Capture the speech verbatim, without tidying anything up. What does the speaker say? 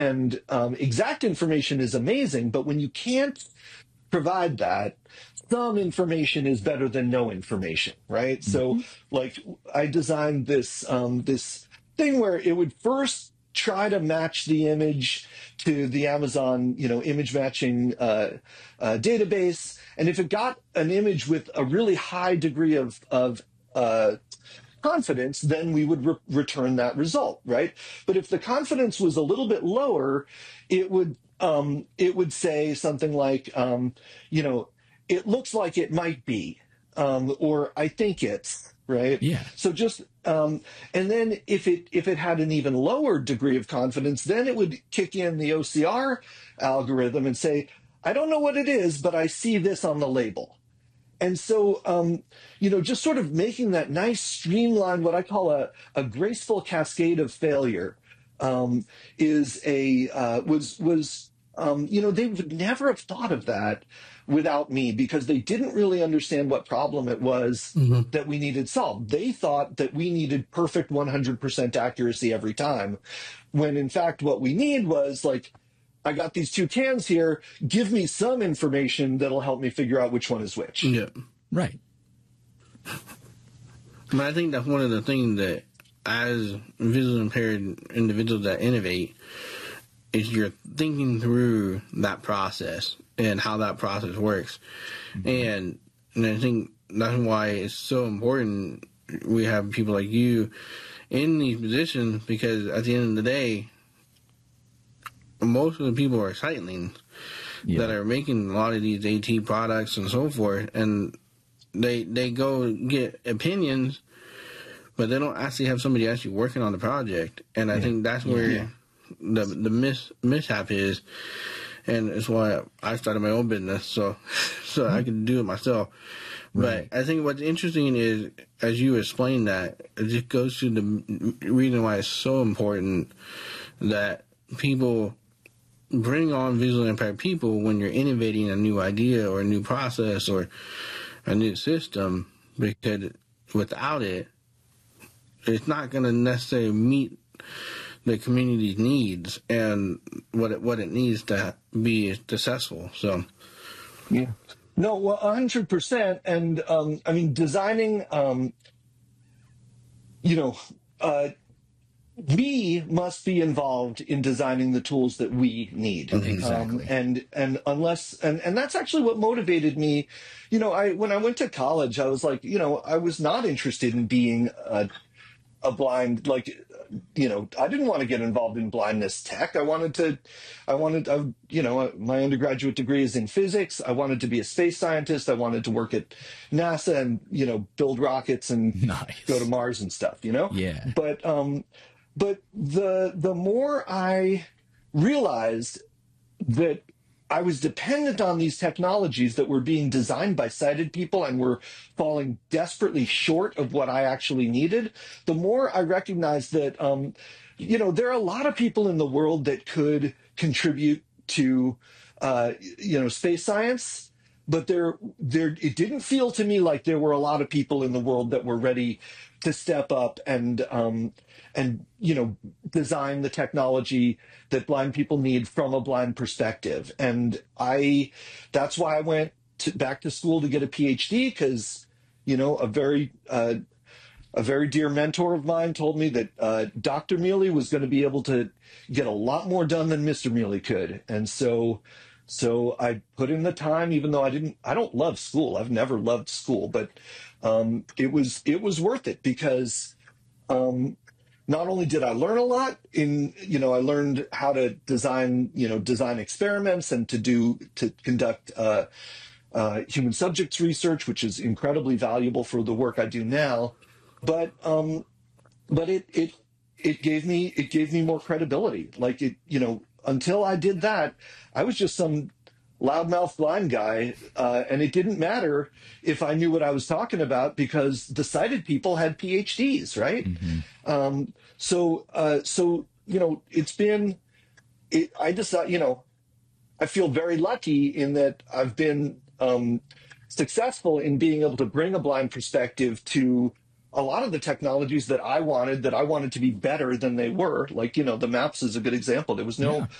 and um, exact information is amazing, but when you can't provide that, some information is better than no information, right? Mm-hmm. So, like, I designed this um, this thing where it would first try to match the image to the Amazon, you know, image matching uh, uh, database, and if it got an image with a really high degree of of uh, confidence, then we would re- return that result, right? But if the confidence was a little bit lower, it would um, it would say something like, um, you know, it looks like it might be, um, or I think it's, right? Yeah. So just um, and then if it if it had an even lower degree of confidence, then it would kick in the O C R algorithm and say, I don't know what it is, but I see this on the label. And so, um, you know, just sort of making that nice streamlined, what I call a, a graceful cascade of failure, um, is a uh, was was um, you know, they would never have thought of that without me, because they didn't really understand what problem it was Mm-hmm. that we needed solved. They thought that we needed perfect one hundred percent accuracy every time, when in fact what we need was like, I got these two cans here. Give me some information that'll help me figure out which one is which. Yeah. Right. But I think that's one of the things that, as visually impaired individuals that innovate, is you're thinking through that process and how that process works. Mm-hmm. And, and I think that's why it's so important we have people like you in these positions, because at the end of the day, most of the people are sightlings yeah. that are making a lot of these AT products and so forth, and they they go get opinions, but they don't actually have somebody actually working on the project. And I yeah. think that's where yeah. the the mis, mishap is, and it's why I started my own business, so so mm-hmm. I can do it myself. Right. But I think what's interesting is, as you explain that, it just goes to the reason why it's so important that people bring on visually impaired people when you're innovating a new idea or a new process or a new system, because without it, it's not going to necessarily meet the community's needs and what it, what it needs to be successful. So, yeah. No, well, one hundred percent. And, um, I mean, designing, um, you know, uh, we must be involved in designing the tools that we need. Exactly. Um, and, and unless, and, and that's actually what motivated me. You know, I, when I went to college, I was like, you know, I was not interested in being a, a blind, like, you know, I didn't want to get involved in blindness tech. I wanted to, I wanted, I, you know, my undergraduate degree is in physics. I wanted to be a space scientist. I wanted to work at NASA and, you know, build rockets and nice. go to Mars and stuff, you know? Yeah. But, um, but the, the more I realized that I was dependent on these technologies that were being designed by sighted people and were falling desperately short of what I actually needed, the more I recognized that, um, you know, there are a lot of people in the world that could contribute to, uh, you know, space science, but there, there, it didn't feel to me like there were a lot of people in the world that were ready to step up and, um, and, you know, design the technology that blind people need from a blind perspective. And I, that's why I went to, back to school to get a PhD, because, you know, a very, uh, a very dear mentor of mine told me that uh, Doctor Mealy was going to be able to get a lot more done than Mister Mealy could. And so, so I put in the time, even though I didn't, I don't love school. I've never loved school, but um, it was, it was worth it, because um, not only did I learn a lot in, you know, I learned how to design, you know, design experiments and to do, to conduct uh, uh, human subjects research, which is incredibly valuable for the work I do now. But, um, but it, it, it gave me, it gave me more credibility. Like it, you know, until I did that, I was just some loudmouth blind guy. Uh, and it didn't matter if I knew what I was talking about, because the sighted people had PhDs, right? Mm-hmm. Um, so, uh, so, you know, it's been, it, I decided, you know, I feel very lucky in that I've been, um, successful in being able to bring a blind perspective to a lot of the technologies that I wanted, that I wanted to be better than they were, like, you know, the maps is a good example. There was no Yeah.